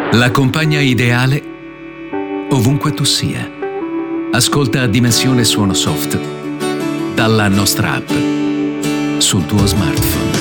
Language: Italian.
La compagna ideale ovunque tu sia. Ascolta Dimensione Suono Soft dalla nostra app sul tuo smartphone.